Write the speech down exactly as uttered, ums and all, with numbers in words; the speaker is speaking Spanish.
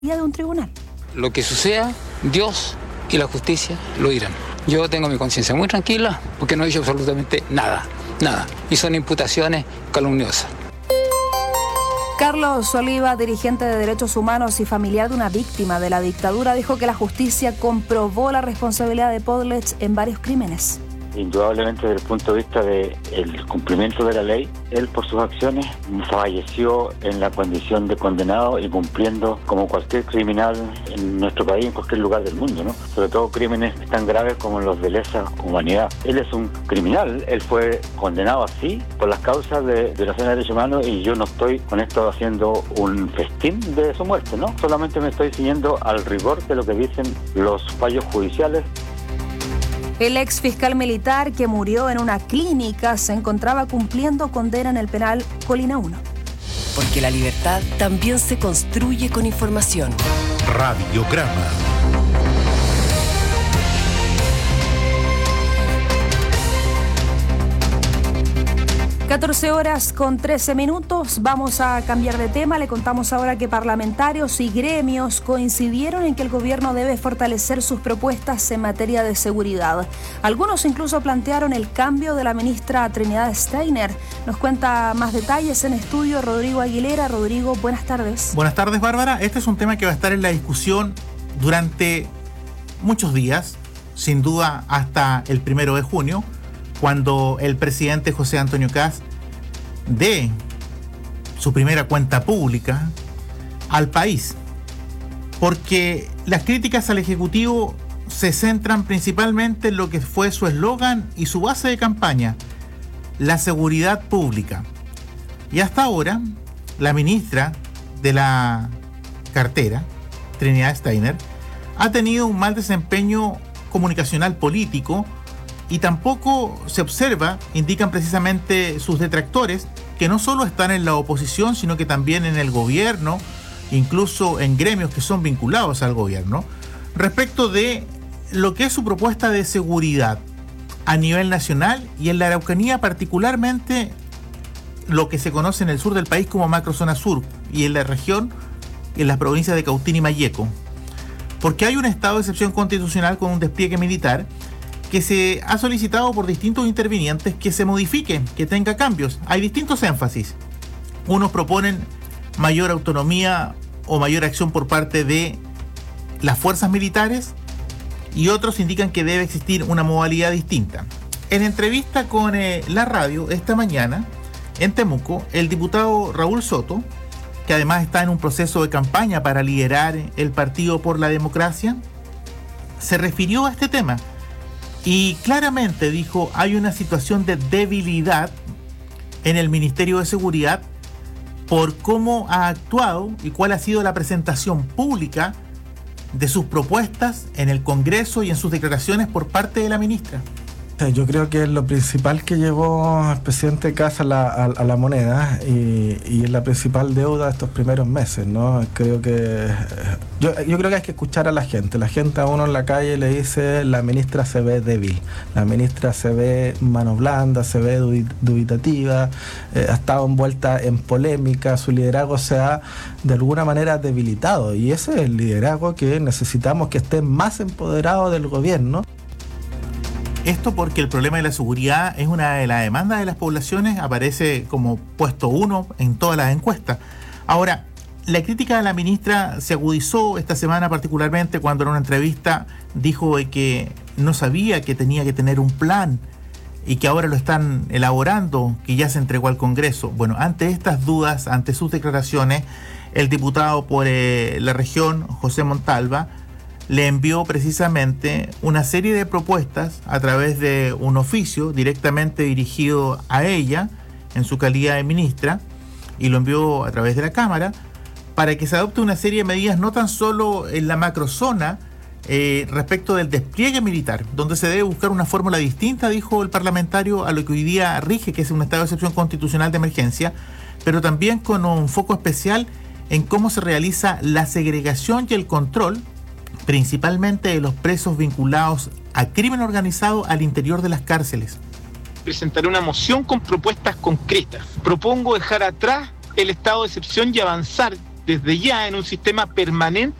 de un tribunal. Lo que suceda, Dios y la justicia lo dirán. Yo tengo mi conciencia muy tranquila porque no he dicho absolutamente nada, nada. Y son imputaciones calumniosas. Carlos Oliva, dirigente de Derechos Humanos y familiar de una víctima de la dictadura, dijo que la justicia comprobó la responsabilidad de Podlech en varios crímenes. Indudablemente, desde el punto de vista del cumplimiento de la ley, él por sus acciones falleció en la condición de condenado y cumpliendo como cualquier criminal en nuestro país, en cualquier lugar del mundo, ¿no? Sobre todo crímenes tan graves como los de lesa humanidad. Él es un criminal, él fue condenado así por las causas de violación de derechos humanos y yo no estoy con esto haciendo un festín de su muerte, ¿no? Solamente me estoy siguiendo al rigor de lo que dicen los fallos judiciales. El ex fiscal militar que murió en una clínica se encontraba cumpliendo condena en el penal Colina uno. Porque la libertad también se construye con información. Radiograma. catorce horas con trece minutos, vamos a cambiar de tema. Le contamos ahora que parlamentarios y gremios coincidieron en que el gobierno debe fortalecer sus propuestas en materia de seguridad. Algunos incluso plantearon el cambio de la ministra Trinidad Steiner. Nos cuenta más detalles en estudio Rodrigo Aguilera. Rodrigo, buenas tardes. Buenas tardes, Bárbara. Este es un tema que va a estar en la discusión durante muchos días, sin duda hasta el primero de junio, cuando el presidente José Antonio Kast dé su primera cuenta pública al país. Porque las críticas al Ejecutivo se centran principalmente en lo que fue su eslogan y su base de campaña, la seguridad pública. Y hasta ahora, la ministra de la cartera, Trinidad Steiner, ha tenido un mal desempeño comunicacional político. Y tampoco se observa, indican precisamente sus detractores, que no solo están en la oposición, sino que también en el gobierno, incluso en gremios que son vinculados al gobierno, respecto de lo que es su propuesta de seguridad a nivel nacional y en la Araucanía, particularmente lo que se conoce en el sur del país como macrozona sur y en la región, en las provincias de Cautín y Malleco. Porque hay un estado de excepción constitucional con un despliegue militar que se ha solicitado por distintos intervinientes que se modifique, que tenga cambios. Hay distintos énfasis. Unos proponen mayor autonomía o mayor acción por parte de las fuerzas militares y otros indican que debe existir una modalidad distinta. En entrevista con eh, la radio esta mañana, en Temuco, el diputado Raúl Soto, que además está en un proceso de campaña para liderar el Partido por la Democracia, se refirió a este tema. Y claramente dijo, hay una situación de debilidad en el Ministerio de Seguridad por cómo ha actuado y cuál ha sido la presentación pública de sus propuestas en el Congreso y en sus declaraciones por parte de la ministra. Yo creo que es lo principal que llevó al presidente Kast a la, a, a la moneda y, y es la principal deuda de estos primeros meses, ¿no? Creo que yo, yo creo que hay que escuchar a la gente. La gente a uno en la calle le dice, la ministra se ve débil, la ministra se ve mano blanda, se ve dubitativa, eh, ha estado envuelta en polémica, su liderazgo se ha de alguna manera debilitado y ese es el liderazgo que necesitamos, que esté más empoderado del gobierno. Esto porque el problema de la seguridad es una de las demandas de las poblaciones, aparece como puesto uno en todas las encuestas. Ahora, la crítica de la ministra se agudizó esta semana particularmente cuando en una entrevista dijo que no sabía que tenía que tener un plan y que ahora lo están elaborando, que ya se entregó al Congreso. Bueno, ante estas dudas, ante sus declaraciones, el diputado por eh, la región, José Montalva, le envió precisamente una serie de propuestas a través de un oficio directamente dirigido a ella en su calidad de ministra y lo envió a través de la Cámara para que se adopte una serie de medidas no tan solo en la macrozona eh, respecto del despliegue militar, donde se debe buscar una fórmula distinta, dijo el parlamentario, a lo que hoy día rige, que es un estado de excepción constitucional de emergencia, pero también con un foco especial en cómo se realiza la segregación y el control principalmente de los presos vinculados a crimen organizado al interior de las cárceles. Presentaré una moción con propuestas concretas. Propongo dejar atrás el estado de excepción y avanzar desde ya en un sistema permanente